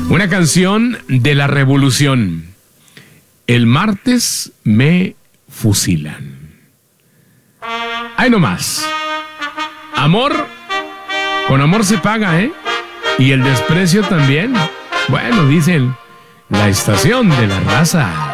Una canción de la revolución. El martes me fusilan. Ahí nomás. Amor, con amor se paga, ¿eh? Y el desprecio también. Bueno, dicen, la estación de la raza.